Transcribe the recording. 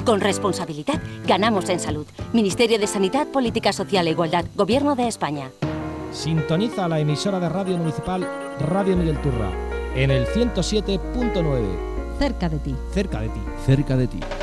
Con responsabilidad ganamos en salud. Ministerio de Sanidad, Política Social e Igualdad, Gobierno de España. Sintoniza la emisora de radio municipal Radio Miguel Turra en el 107.9. Cerca de ti. Cerca de ti. Cerca de ti.